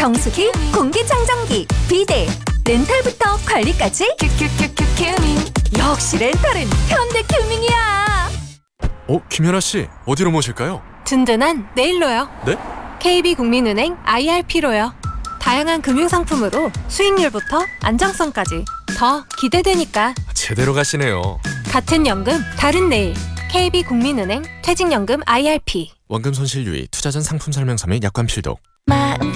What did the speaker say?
정수기, 공기청정기, 비데, 렌탈부터 관리까지 큐큐큐큐 큐밍. 역시 렌탈은 현대큐밍이야. 김연아 씨, 어디로 모실까요? 든든한 네일로요. 네? KB국민은행 IRP로요. 다양한 금융상품으로 수익률부터 안정성까지 더 기대되니까. 제대로 가시네요. 같은 연금, 다른 내일. KB국민은행 퇴직연금 IRP. 원금 손실 유의, 투자 전 상품 설명서 및 약관 필독. 마음